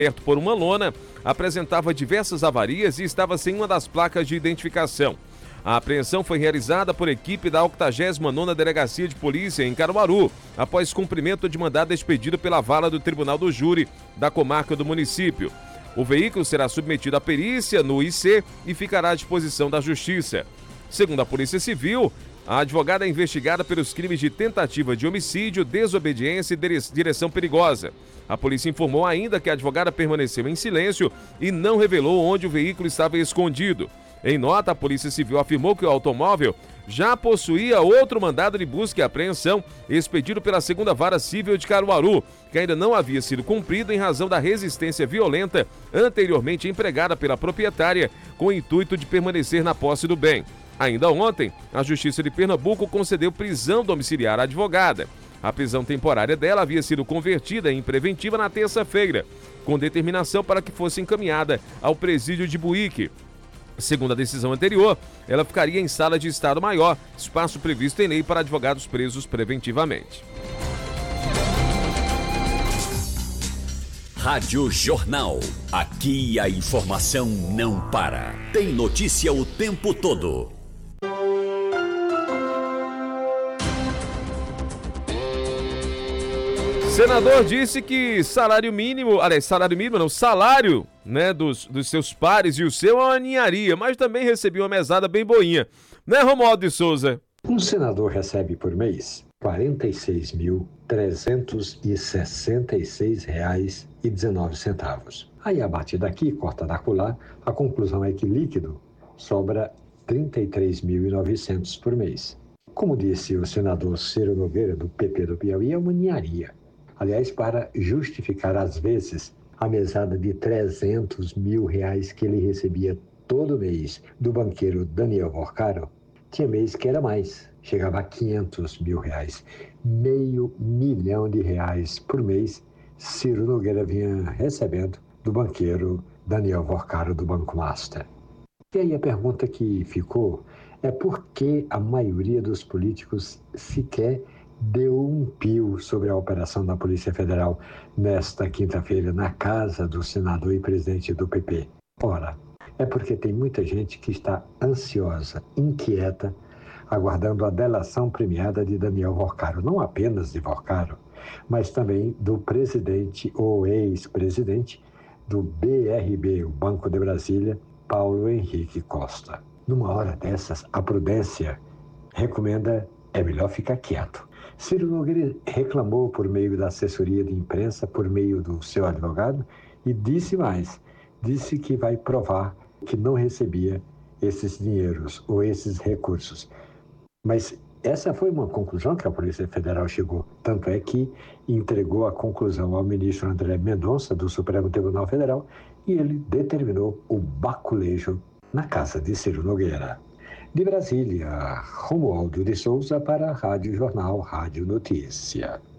coberto por uma lona, apresentava diversas avarias e estava sem uma das placas de identificação. A apreensão foi realizada por equipe da 89ª Delegacia de Polícia em Caruaru, após cumprimento de mandado expedido pela vala do Tribunal do Júri da comarca do município. O veículo será submetido à perícia no IC e ficará à disposição da Justiça. Segundo a Polícia Civil, a advogada é investigada pelos crimes de tentativa de homicídio, desobediência e direção perigosa. A polícia informou ainda que a advogada permaneceu em silêncio e não revelou onde o veículo estava escondido. Em nota, a Polícia Civil afirmou que o automóvel já possuía outro mandado de busca e apreensão expedido pela 2ª Vara Civil de Caruaru, que ainda não havia sido cumprido em razão da resistência violenta anteriormente empregada pela proprietária com o intuito de permanecer na posse do bem. Ainda ontem, a Justiça de Pernambuco concedeu prisão domiciliar à advogada. A prisão temporária dela havia sido convertida em preventiva na terça-feira, com determinação para que fosse encaminhada ao presídio de Buíque. Segundo a decisão anterior, ela ficaria em sala de Estado Maior, espaço previsto em lei para advogados presos preventivamente. Rádio Jornal. Aqui a informação não para. Tem notícia o tempo todo. Senador disse que salário, né, dos seus pares e o seu é uma ninharia, mas também recebeu uma mesada bem boinha. Né, Romualdo de Souza? Um senador recebe por mês R$ 46.366,19. Aí abate daqui, corta da colar, a conclusão é que líquido sobra R$ 33.900 por mês. Como disse o senador Ciro Nogueira, do PP do Piauí, é uma ninharia. Aliás, para justificar, às vezes, a mesada de R$300 mil que ele recebia todo mês do banqueiro Daniel Vorcaro, tinha mês que era mais, chegava a R$500 mil. R$500 mil por mês, Ciro Nogueira vinha recebendo do banqueiro Daniel Vorcaro, do Banco Master. E aí a pergunta que ficou é por que a maioria dos políticos sequer deu um pio sobre a operação da Polícia Federal nesta quinta-feira na casa do senador e presidente do PP. Ora, é porque tem muita gente que está ansiosa, inquieta, aguardando a delação premiada de Daniel Vorcaro, não apenas de Vorcaro, mas também do presidente ou ex-presidente do BRB, o Banco de Brasília, Paulo Henrique Costa. Numa hora dessas, a prudência recomenda é melhor ficar quieto. Ciro Nogueira reclamou por meio da assessoria de imprensa, por meio do seu advogado, e disse mais, disse que vai provar que não recebia esses dinheiros ou esses recursos. Mas essa foi uma conclusão que a Polícia Federal chegou, tanto é que entregou a conclusão ao ministro André Mendonça, do Supremo Tribunal Federal, e ele determinou o baculejo na casa de Ciro Nogueira. De Brasília, Romualdo de Souza para a Rádio Jornal, Rádio Notícia.